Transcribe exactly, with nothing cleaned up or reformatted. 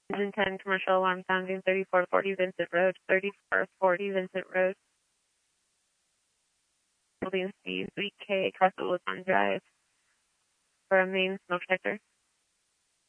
Engine ten, commercial alarm sounding, thirty-four forty Vincent Road, thirty-four forty Vincent Road. Holding speed three K across the Woodlawn Drive for a main smoke detector.